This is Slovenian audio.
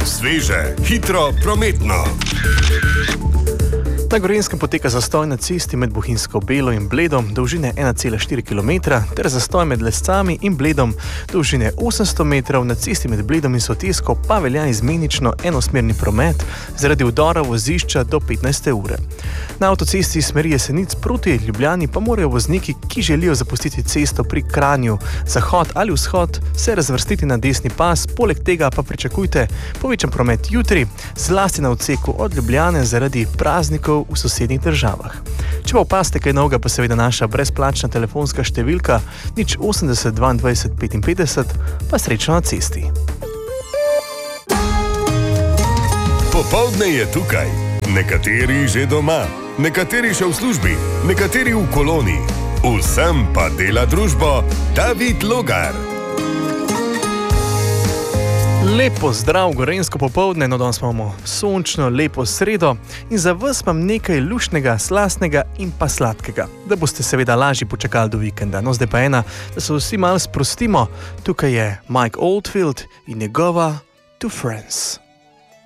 Sveže, hitro, prometno. Na Gorenjskem poteka zastoj na cesti med Bohinjsko Belo in Bledom dolžine 1,4 km ter zastoj med Lescami in Bledom dolžine 800 metrov, na cesti med Bledom in Sotesko pa velja izmenično enosmerni promet zaradi vdora vozišča do 15. ure. Na avtocesti iz smeri Jesenic proti Ljubljani pa morajo vozniki, ki želijo zapustiti cesto pri Kranju, zahod ali vzhod, se razvrstiti na desni pas, poleg tega pa pričakujte povečan promet jutri, zlasti na odseku od Ljubljane zaradi praznikov v sosednjih državah. Če pa opazite kaj novega, pa seveda naša brezplačna telefonska številka 080 22 55, pa srečno na cesti. Popoldne je tukaj. Nekateri že doma, nekateri še v službi, nekateri v koloni. Vsem pa dela družbo David Logar. Lepo zdrav, gorenjsko popoldne, no danes imamo sončno, lepo sredo in za vas imam nekaj luštnega, slastnega in pa sladkega, da boste seveda lažje počakali do vikenda. No zdaj pa ena, da se vsi malo sprostimo, tukaj je Mike Oldfield in njegova Two Friends.